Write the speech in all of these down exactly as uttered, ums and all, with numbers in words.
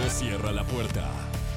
No cierra la puerta.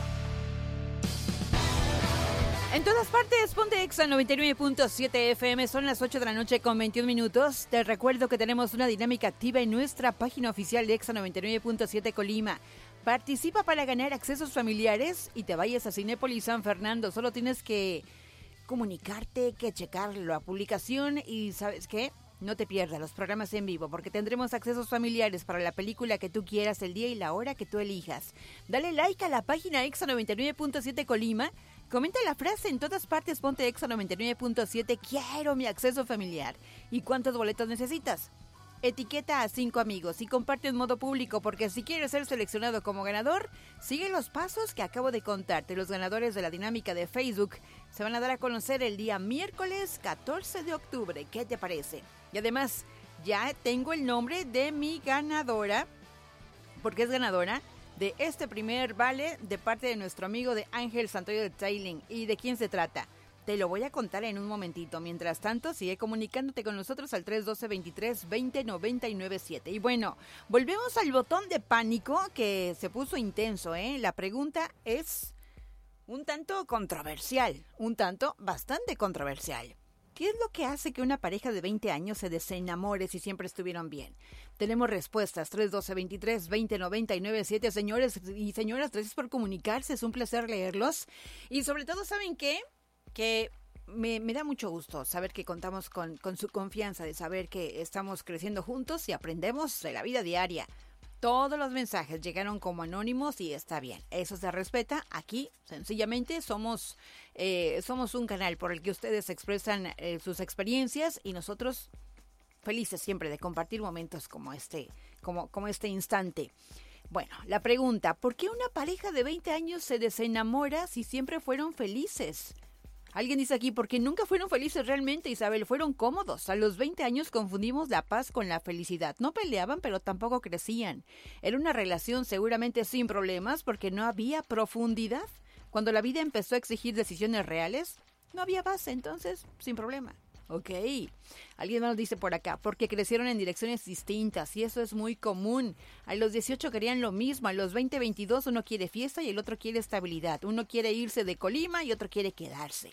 En todas partes, ponte Exa noventa y nueve punto siete F M, son las ocho de la noche con veintiún minutos. Te recuerdo que tenemos una dinámica activa en nuestra página oficial de Exa noventa y nueve punto siete Colima. Participa para ganar accesos familiares y te vayas a Cinépolis San Fernando. Solo tienes que comunicarte, que checar la publicación y ¿sabes qué? No te pierdas los programas en vivo porque tendremos accesos familiares para la película que tú quieras, el día y la hora que tú elijas. Dale like a la página Exa noventa y nueve punto siete Colima. Comenta la frase en todas partes, ponte Exa noventa y nueve punto siete, quiero mi acceso familiar. ¿Y cuántos boletos necesitas? Etiqueta a cinco amigos y comparte en modo público porque si quieres ser seleccionado como ganador, sigue los pasos que acabo de contarte. Los ganadores de la dinámica de Facebook se van a dar a conocer el día miércoles catorce de octubre. ¿Qué te parece? Y además, ya tengo el nombre de mi ganadora, porque es ganadora de este primer vale de parte de nuestro amigo de Ángel Santoyo de Tailing. ¿Y de quién se trata? Te lo voy a contar en un momentito. Mientras tanto, sigue comunicándote con nosotros al tres uno dos, veintitrés, veinte, noventa y nueve siete. Y bueno, volvemos al botón de pánico que se puso intenso, ¿eh? La pregunta es un tanto controversial, un tanto bastante controversial. ¿Qué es lo que hace que una pareja de veinte años se desenamore si siempre estuvieron bien? Tenemos respuestas, tres uno dos, veintitrés, veinte, noventa y nueve siete. Señores y señoras, gracias por comunicarse, es un placer leerlos. Y sobre todo, ¿saben qué? Que me, me da mucho gusto saber que contamos con, con su confianza, de saber que estamos creciendo juntos y aprendemos de la vida diaria. Todos los mensajes llegaron como anónimos y está bien, eso se respeta. Aquí sencillamente somos, eh, somos un canal por el que ustedes expresan eh, sus experiencias y nosotros felices siempre de compartir momentos como este, como, como este instante. Bueno, la pregunta, ¿por qué una pareja de veinte años se desenamora si siempre fueron felices? Alguien dice aquí, porque nunca fueron felices realmente, Isabel, fueron cómodos. A los veinte años confundimos la paz con la felicidad. No peleaban, pero tampoco crecían. Era una relación seguramente sin problemas porque no había profundidad. Cuando la vida empezó a exigir decisiones reales, no había base, entonces, sin problema. Ok, alguien nos dice por acá, porque crecieron en direcciones distintas y eso es muy común. A los dieciocho querían lo mismo, a los veinte, veintidós uno quiere fiesta y el otro quiere estabilidad. Uno quiere irse de Colima y otro quiere quedarse.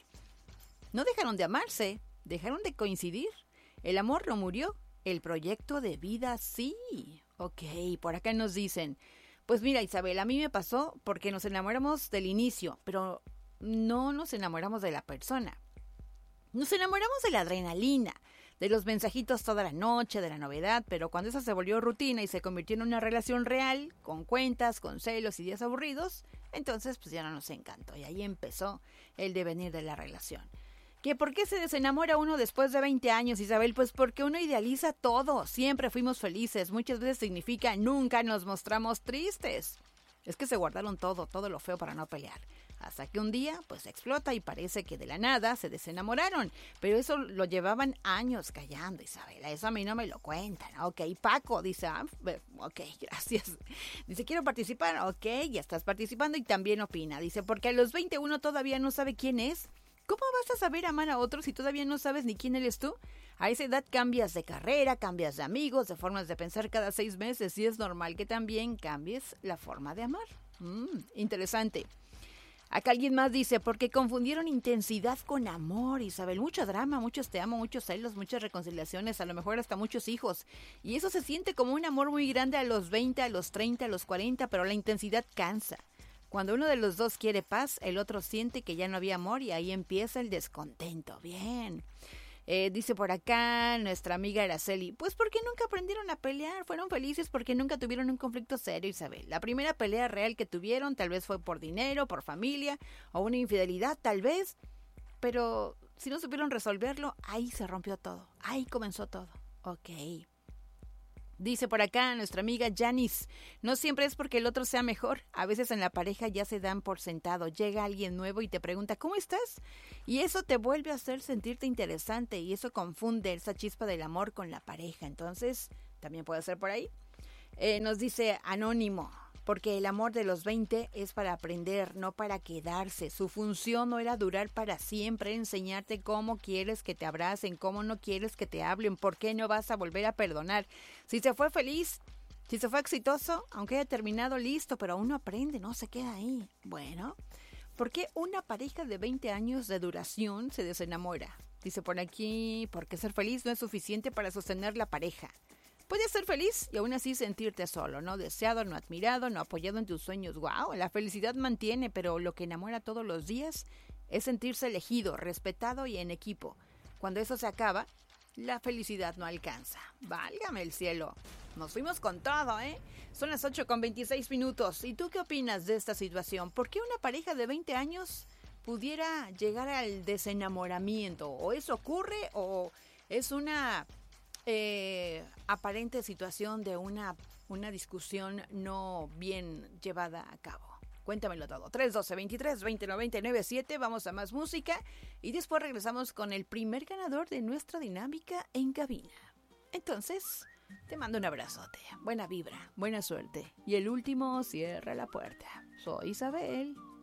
No dejaron de amarse, dejaron de coincidir. El amor no murió, el proyecto de vida sí. Ok, por acá nos dicen, pues mira Isabel, a mí me pasó porque nos enamoramos del inicio, pero no nos enamoramos de la persona. Nos enamoramos de la adrenalina, de los mensajitos toda la noche, de la novedad, pero cuando eso se volvió rutina y se convirtió en una relación real, con cuentas, con celos y días aburridos, entonces pues ya no nos encantó y ahí empezó el devenir de la relación. ¿Que por qué se desenamora uno después de veinte años, Isabel? Pues porque uno idealiza todo, siempre fuimos felices, muchas veces significa nunca nos mostramos tristes. Es que se guardaron todo, todo lo feo para no pelear. Hasta que un día, pues explota y parece que de la nada se desenamoraron. Pero eso lo llevaban años callando, Isabela. Eso a mí no me lo cuentan. Ok, Paco dice, ah, ok, gracias. Dice, quiero participar. Ok, ya estás participando y también opina. Dice, porque a los veintiuno todavía no sabe quién es. ¿Cómo vas a saber amar a otros si todavía no sabes ni quién eres tú? A esa edad cambias de carrera, cambias de amigos, de formas de pensar cada seis meses y es normal que también cambies la forma de amar. Mm, interesante. Acá alguien más dice, porque confundieron intensidad con amor, Isabel. Mucho drama, muchos te amo, muchos celos, muchas reconciliaciones, a lo mejor hasta muchos hijos. Y eso se siente como un amor muy grande a los veinte, a los treinta, a los cuarenta, pero la intensidad cansa. Cuando uno de los dos quiere paz, el otro siente que ya no había amor y ahí empieza el descontento. Bien. Eh, dice por acá nuestra amiga Araceli, pues porque nunca aprendieron a pelear, fueron felices porque nunca tuvieron un conflicto serio, Isabel. La primera pelea real que tuvieron tal vez fue por dinero, por familia o una infidelidad tal vez, pero si no supieron resolverlo, ahí se rompió todo, ahí comenzó todo. Ok. Dice por acá nuestra amiga Janice, no siempre es porque el otro sea mejor, a veces en la pareja ya se dan por sentado, llega alguien nuevo y te pregunta ¿cómo estás? Y eso te vuelve a hacer sentirte interesante y eso confunde esa chispa del amor con la pareja, entonces también puede ser por ahí. Eh, nos dice Anónimo, porque el amor de los veinte es para aprender, no para quedarse. Su función no era durar para siempre, enseñarte cómo quieres que te abracen, cómo no quieres que te hablen, por qué no vas a volver a perdonar. Si se fue feliz, Si se fue exitoso, aunque haya terminado, listo, pero aún no aprende, no se queda ahí. Bueno, ¿por qué una pareja de veinte años de duración se desenamora? Dice por aquí, porque ser feliz no es suficiente para sostener la pareja. Puedes ser feliz y aún así sentirte solo, no deseado, no admirado, no apoyado en tus sueños. ¡Wow! La felicidad mantiene, pero lo que enamora todos los días es sentirse elegido, respetado y en equipo. Cuando eso se acaba, la felicidad no alcanza. ¡Válgame el cielo! Nos fuimos con todo, ¿eh? Son las ocho con veintiséis minutos. ¿Y tú qué opinas de esta situación? ¿Por qué una pareja de veinte años pudiera llegar al desenamoramiento? ¿O eso ocurre o es una eh, aparente situación de una, una discusión no bien llevada a cabo? Cuéntamelo todo. tres uno dos, veintitrés, veinte, noventa y nueve, siete. Vamos a más música y después regresamos con el primer ganador de nuestra dinámica en cabina. Entonces, te mando un abrazote, buena vibra, buena suerte. Y el último, cierra la puerta. Soy Isabel.